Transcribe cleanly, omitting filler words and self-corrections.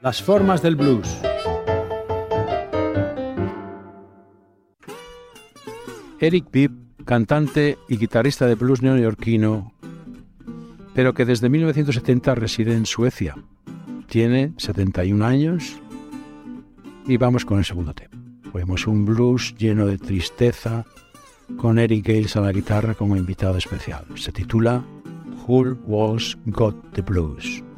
Las formas del blues. Eric Bibb, cantante y guitarrista de blues neoyorquino, pero que desde 1970 reside en Suecia. Tiene 71 años y vamos con el segundo tema. Oímos un blues lleno de tristeza con Eric Gales a la guitarra como invitado especial. Se titula Who Walls Got the Blues.